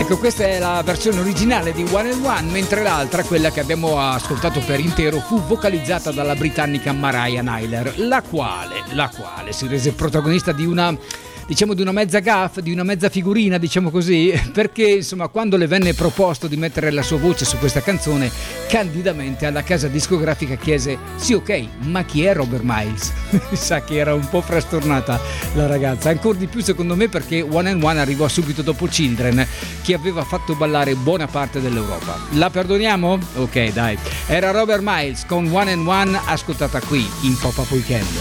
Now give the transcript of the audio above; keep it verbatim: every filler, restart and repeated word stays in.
Ecco, questa è la versione originale di One and One, mentre l'altra, quella che abbiamo ascoltato per intero, fu vocalizzata dalla britannica Mariah Nyler, la quale, la quale si rese protagonista di una, diciamo, di una mezza gaffe, di una mezza figurina, diciamo così, perché insomma quando le venne proposto di mettere la sua voce su questa canzone, candidamente alla casa discografica chiese: sì, ok, ma chi è Robert Miles? Sa che era un po' frastornata la ragazza, ancora di più secondo me perché One and One arrivò subito dopo Children, che aveva fatto ballare buona parte dell'Europa. La perdoniamo? Ok, dai, era Robert Miles con One and One, ascoltata qui in Pop-Up Weekend.